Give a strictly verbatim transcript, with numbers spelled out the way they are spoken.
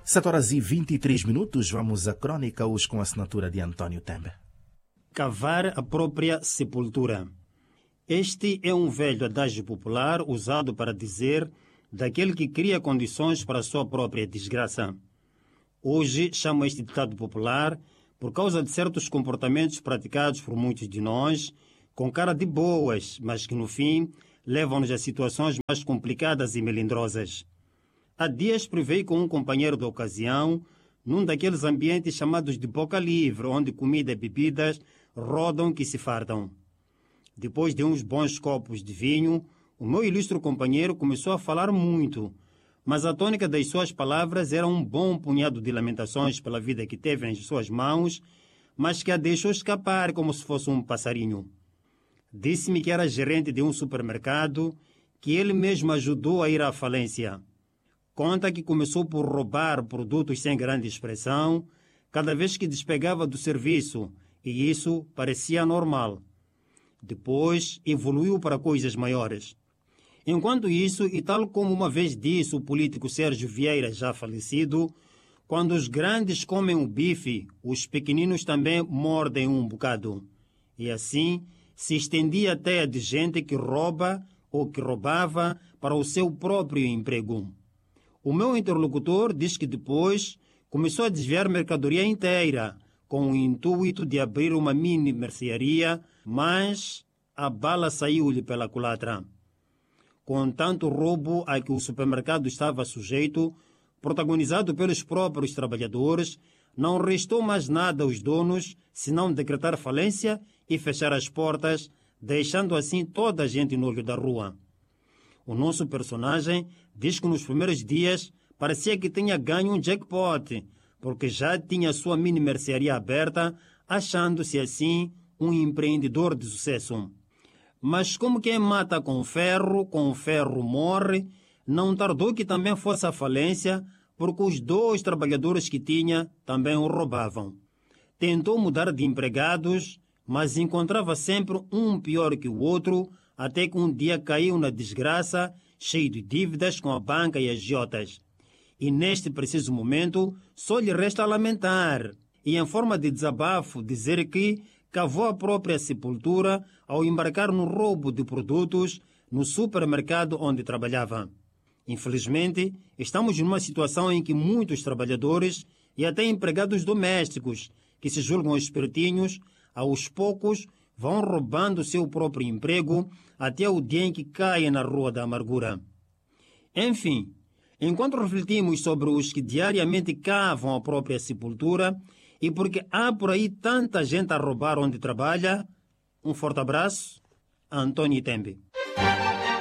sete horas e vinte e três minutos, vamos à crônica hoje com a assinatura de António Tembe. Cavar a própria sepultura. Este é um velho adágio popular usado para dizer daquele que cria condições para a sua própria desgraça. Hoje chamo este ditado popular por causa de certos comportamentos praticados por muitos de nós, com cara de boas, mas que no fim levam-nos a situações mais complicadas e melindrosas. Há dias privei com um companheiro da ocasião, num daqueles ambientes chamados de boca livre, onde comida e bebidas rodam que se fardam. Depois de uns bons copos de vinho, o meu ilustre companheiro começou a falar muito, mas a tônica das suas palavras era um bom punhado de lamentações pela vida que teve nas suas mãos, mas que a deixou escapar como se fosse um passarinho. Disse-me que era gerente de um supermercado, que ele mesmo ajudou a ir à falência. Conta que começou por roubar produtos sem grande expressão, cada vez que despegava do serviço, e isso parecia normal. Depois evoluiu para coisas maiores. Enquanto isso, e tal como uma vez disse o político Sérgio Vieira, já falecido, quando os grandes comem o bife, os pequeninos também mordem um bocado. E assim se estendia até a de gente que rouba ou que roubava para o seu próprio emprego. O meu interlocutor diz que depois começou a desviar mercadoria inteira, com o intuito de abrir uma mini mercearia, mas a bala saiu-lhe pela culatra. Com tanto roubo a que o supermercado estava sujeito, protagonizado pelos próprios trabalhadores, não restou mais nada aos donos senão decretar falência e fechar as portas, deixando assim toda a gente no olho da rua. O nosso personagem diz que nos primeiros dias parecia que tinha ganho um jackpot, porque já tinha sua mini mercearia aberta, achando-se assim um empreendedor de sucesso. Mas como quem mata com ferro, com ferro morre, não tardou que também fosse à falência, porque os dois trabalhadores que tinha também o roubavam. Tentou mudar de empregados, mas encontrava sempre um pior que o outro, até que um dia caiu na desgraça, cheio de dívidas com a banca e agiotas. E neste preciso momento, só lhe resta lamentar, e em forma de desabafo dizer que cavou a própria sepultura ao embarcar no roubo de produtos no supermercado onde trabalhava. Infelizmente, estamos numa situação em que muitos trabalhadores e até empregados domésticos, que se julgam espertinhos, aos poucos vão roubando seu próprio emprego até o dia em que caem na rua da amargura. Enfim, enquanto refletimos sobre os que diariamente cavam a própria sepultura e porque há por aí tanta gente a roubar onde trabalha, um forte abraço, António Tembe.